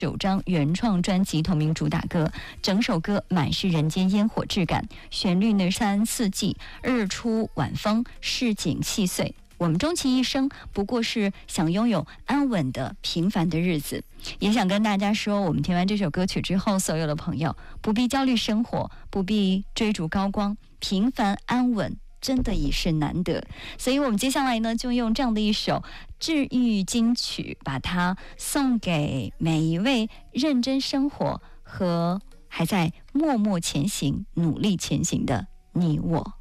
首张原创专辑同名主打歌，整首歌满是人间烟火质感，旋律呢三四季，日出晚风，市井细碎。我们终其一生不过是想拥有安稳的平凡的日子。也想跟大家说，我们听完这首歌曲之后，所有的朋友不必焦虑生活，不必追逐高光，平凡安稳真的已是难得。所以我们接下来呢，就用这样的一首治愈金曲，把它送给每一位认真生活和还在默默前行、努力前行的你我。